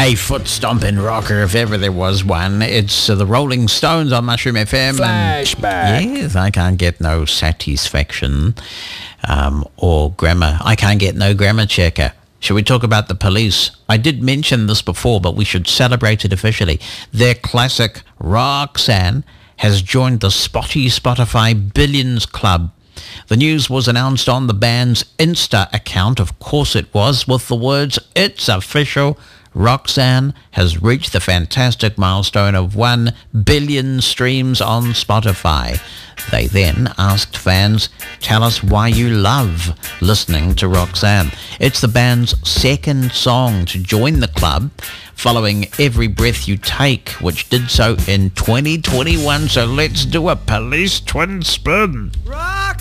A foot-stomping rocker, if ever there was one. It's the Rolling Stones on Mushroom FM. Flashback. Yes, I can't get no satisfaction. Or grammar. I can't get no grammar checker. Should we talk about the Police? I did mention this before, but we should celebrate it officially. Their classic Roxanne has joined the Spotify Billions Club. The news was announced on the band's Insta account. Of course it was, with the words, "It's official. Roxanne has reached the fantastic milestone of 1 billion streams on Spotify." They then asked fans, "Tell us why you love listening to Roxanne." It's the band's second song to join the club, following Every Breath You Take, which did so in 2021. So let's do a Police twin spin.